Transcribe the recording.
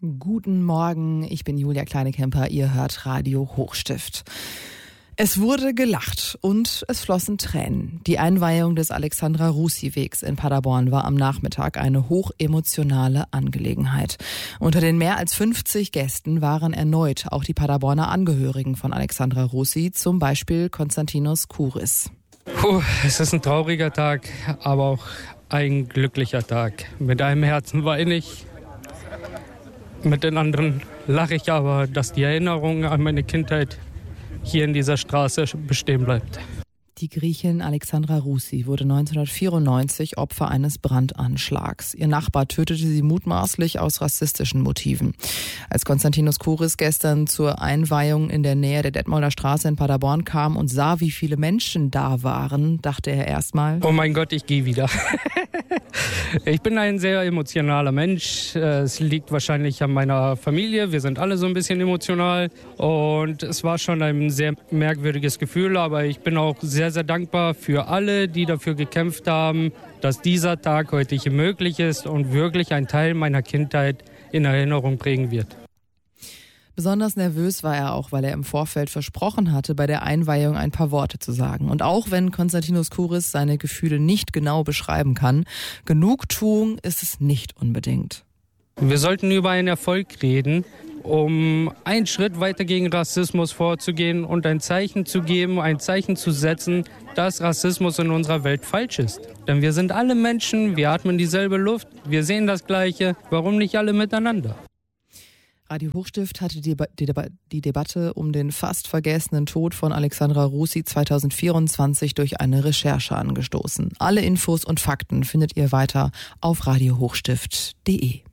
Guten Morgen, ich bin Julia Kleinekemper, ihr hört Radio Hochstift. Es wurde gelacht und es flossen Tränen. Die Einweihung des Alexandra-Rusi-Wegs in Paderborn war am Nachmittag eine hochemotionale Angelegenheit. Unter den mehr als 50 Gästen waren erneut auch die Paderborner Angehörigen von Alexandra Rusi, zum Beispiel Konstantinos Kouris. Es ist ein trauriger Tag, aber auch ein glücklicher Tag. Mit einem Herzen weine ich, mit den anderen lache ich aber, dass die Erinnerung an meine Kindheit hier in dieser Straße bestehen bleibt. Die Griechin Alexandra Rusi wurde 1994 Opfer eines Brandanschlags. Ihr Nachbar tötete sie mutmaßlich aus rassistischen Motiven. Als Konstantinos Kouris gestern zur Einweihung in der Nähe der Detmolder Straße in Paderborn kam und sah, wie viele Menschen da waren, dachte er erstmal: Oh mein Gott, ich gehe wieder. Ich bin ein sehr emotionaler Mensch. Es liegt wahrscheinlich an meiner Familie. Wir sind alle so ein bisschen emotional. Und es war schon ein sehr merkwürdiges Gefühl. Aber ich bin auch sehr, sehr dankbar für alle, die dafür gekämpft haben, dass dieser Tag heute hier möglich ist und wirklich ein Teil meiner Kindheit in Erinnerung prägen wird. Besonders nervös war er auch, weil er im Vorfeld versprochen hatte, bei der Einweihung ein paar Worte zu sagen. Und auch wenn Konstantinos Kouris seine Gefühle nicht genau beschreiben kann, Genugtuung ist es nicht unbedingt. Wir sollten über einen Erfolg reden, um einen Schritt weiter gegen Rassismus vorzugehen und ein Zeichen zu geben, ein Zeichen zu setzen, dass Rassismus in unserer Welt falsch ist. Denn wir sind alle Menschen, wir atmen dieselbe Luft, wir sehen das Gleiche, warum nicht alle miteinander? Radio Hochstift hatte die Debatte um den fast vergessenen Tod von Alexandra Rusi 2024 durch eine Recherche angestoßen. Alle Infos und Fakten findet ihr weiter auf radiohochstift.de.